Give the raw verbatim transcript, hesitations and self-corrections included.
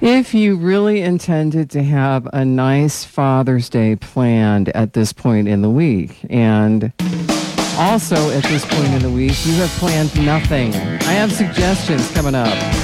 If you really intended to have a nice Father's Day planned at this point in the week, and also at this point in the week, you have planned nothing. I have suggestions coming up.